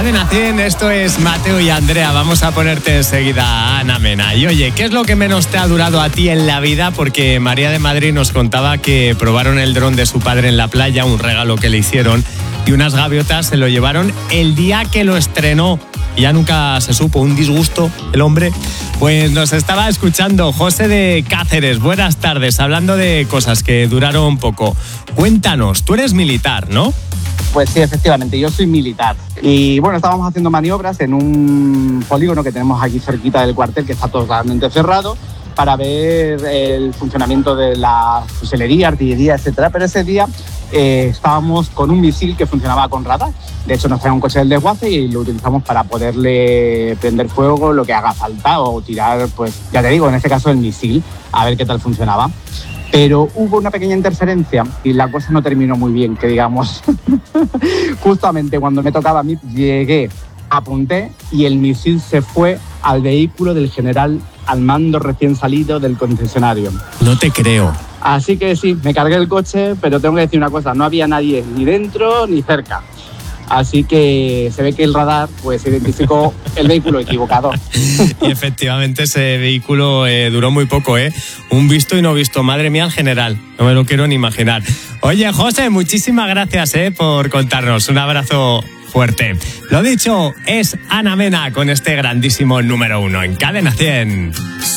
Cadena 100, esto es Mateo y Andrea. Vamos a ponerte enseguida a Ana Mena. Y oye, ¿qué es lo que menos te ha durado a ti en la vida? Porque María de Madrid nos contaba que probaron el dron de su padre en la playa, un regalo que le hicieron, y unas gaviotas se lo llevaron el día que lo estrenó. Y ya nunca se supo, un disgusto el hombre. Pues nos estaba escuchando José de Cáceres. Buenas tardes, hablando de cosas que duraron poco. Cuéntanos, tú eres militar, ¿no? Pues sí, efectivamente, yo soy militar. Y bueno, estábamos haciendo maniobras en un polígono que tenemos aquí cerquita del cuartel, que está totalmente cerrado, para ver el funcionamiento de la fusilería, artillería, etcétera. Pero ese día estábamos con un misil que funcionaba con radar. De hecho, nos trae un coche del desguace y lo utilizamos para poderle prender fuego lo que haga falta o tirar, pues ya te digo, en este caso el misil, a ver qué tal funcionaba. Pero hubo una pequeña interferencia y la cosa no terminó muy bien, que digamos. Justamente cuando me tocaba a mí, llegué, apunté y el misil se fue al vehículo del general al mando recién salido del concesionario. No te creo. Así que sí, me cargué el coche, pero tengo que decir una cosa, no había nadie ni dentro ni cerca. Así que se ve que el radar pues identificó el vehículo equivocado. Y efectivamente ese vehículo duró muy poco, ¿eh? Un visto y no visto. Madre mía, el general. No me lo quiero ni imaginar. Oye, José, muchísimas gracias por contarnos. Un abrazo fuerte. Lo dicho, es Ana Mena con este grandísimo número 1 en Cadena 100.